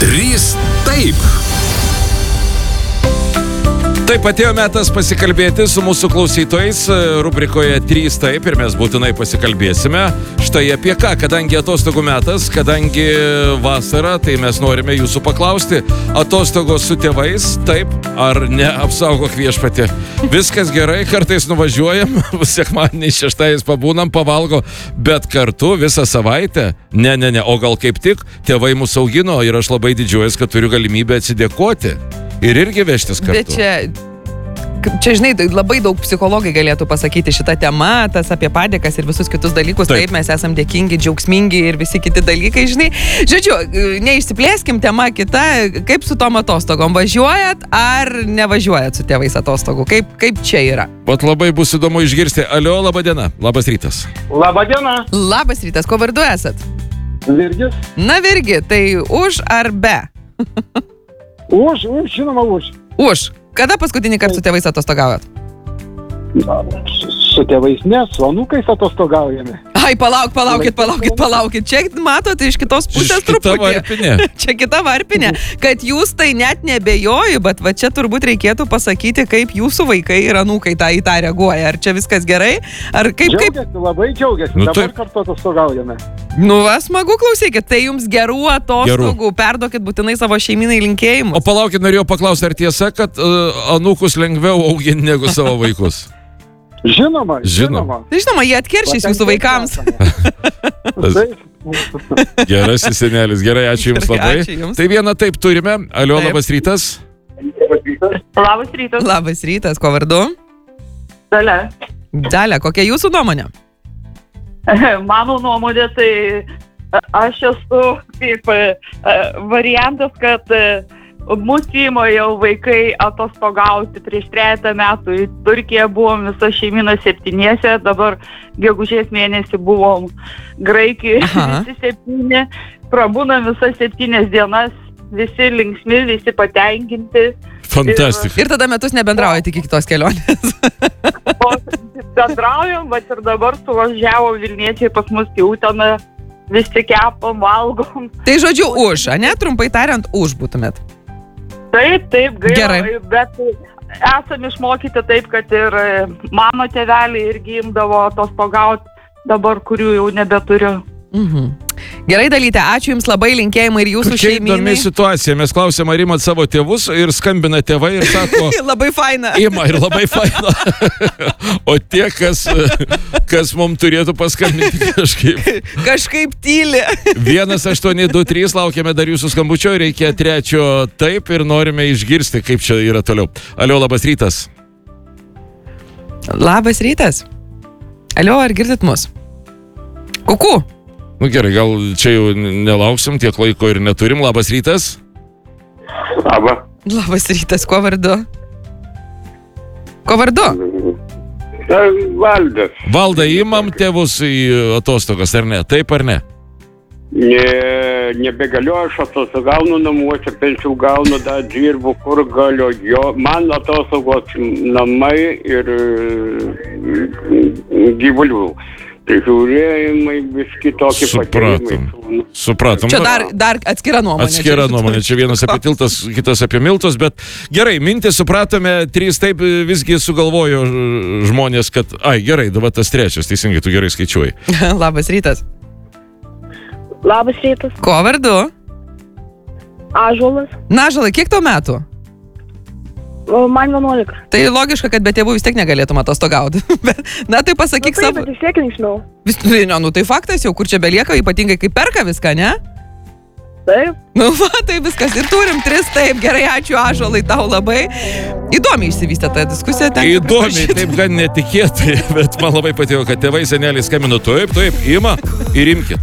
Trys taip. Taip atėjo metas pasikalbėti su mūsų klausytojais rubrikoje 3 taip ir mes būtinai pasikalbėsime. Štai apie ką, kadangi atostogų metas, kadangi vasara, tai mes norime jūsų paklausti. Atostogos su tėvais, taip ar ne, apsaugok viešpatį. Viskas gerai, kartais nuvažiuojam, sekmadienį, šeštadieniais pabūnam, pavalgo, bet kartu visą savaitę, ne, o gal kaip tik, tėvai mus augino ir aš labai didžiuojas, kad turiu galimybę atsidėkoti. Ir irgi vežtis kartu. Bet čia, žinai, labai daug psichologai galėtų pasakyti šitą temą, tas apie padėkas ir visus kitus dalykus. Taip, mes esam dėkingi, džiaugsmingi ir visi kiti dalykai, žinai. Žodžiu, neišsiplėskim, tema kita, kaip su tom atostogom, važiuojat ar nevažiuojat su tėvais atostogų, kaip čia yra? Vat labai bus įdomu išgirsti. Alio, laba diena, labas rytas. Laba diena. Labas rytas, ko vardu esat? Virgis. Na Virgi, tai už ar be? Už, žinoma, už. Už. Kada paskutinį kartą su tėvais atostogavot? Su tėvais ne, su anūkais atostogaujame. Ai, palaukit. Čia matot iš kitos pusės truputį. Čia kita varpinė. Kad jūs tai net nebejoju, bet va čia turbūt reikėtų pasakyti, kaip jūsų vaikai ir anūkai į tą reaguoja. Ar čia viskas gerai? Ar kaip? Labai džiaugiasi. Dabar kartu atostogaujame. Smagu, klausykit, tai jums gerų atostogų, perduokit būtinai savo šeiminai linkėjimus. O palaukit, norėjau paklausti, ar tiesa, kad anūkus lengviau auginti negu savo vaikus? Žinoma. Žinoma, jie atkeršys jūsų vaikams. Gerasis senelis, gerai, ačiū jums labai. Ačiū jums. Tai vieną taip turime. Alio, labas rytas. Labas rytas. Labas rytas, ko vardu? Dalia, kokia jūsų nuomonė? Mano nuomonė, tai aš esu kaip variantas, kad mus įmo jau vaikai atostogauti prieš 3 metų. Į Turkiją buvom visa šeimina 7, dabar gegužės mėnesį buvom Graikijoje visi 7, prabūnam visas 7 dienas, visi linksmi, visi patenkinti. Fantastika. Ir tada metus nebendraujate iki kitos kelionės. Bendraujam, bet ir dabar suvažiavo Vilniečiai pas mus į Uteną, visi kepam, valgom. Tai žodžiu už, ne? Trumpai tariant, už būtumėt. Taip, gaila, gerai. Bet esam išmokyti taip, kad ir mano tėveliai irgi imdavo atostogauti, dabar kurių jau nebeturiu. Gerai, Dalyte, ačiū jums labai, linkėjimai ir jūsų šeimynai. Kokia įdomi situacija, mes klausėm, ar imat savo tėvus ir skambina tėvai ir sako... Labai faina. Ima ir labai faina. O tie, kas mums turėtų paskambinti kažkaip tyli. 1823, laukiame dar jūsų skambučio, reikia 3 taip ir norime išgirsti, kaip čia yra toliau. Alio, labas rytas. Labas rytas. Alio, ar girdit mus? Kuku. Nu gerai, gal čia jau nelauksim, tiek laiko ir neturim. Labas rytas. Labas rytas, kuo vardu? Valdas. Valda, imam tėvus į atostogas, ar ne? Taip ar ne? Nebegaliu, aš atostogaunu namuose, pensijų gaunu, dar dirbu, kur galiu. Man atostogos namai ir gyvulių. Tai žiūrėjimai vis kitokie patyrimai. Supratom. Čia dar atskira nuomonė. Atskira nuomonė. Čia vienas apie tiltas, kitas apie miltus, bet gerai, mintį supratome, 3 taip visgi sugalvojo žmonės, kad, gerai, dabar tas 3, teisingai, tu gerai skaičiuoji. Labas rytas. Labas rytas. Ko vardu? Ąžuolas. Na, Ąžuolai, kiek tau metų? Man 11. Tai logiška, kad be tėvų vis tiek negalėtum atostogauti. Na, tai pasakyk savo... Bet vis tiek linksmiau. Tai faktas jau, kur čia belieka, ypatingai kai perka viską, ne? Taip. Tai viskas. Ir turim 3 taip. Gerai, ačiū Ąžuolai, tau labai. Įdomiai išsivystė ta diskusija. Įdomiai, taip gan netikėtai, bet man labai patiko, kad tėvai seneliai skambino taip, ima ir imkit.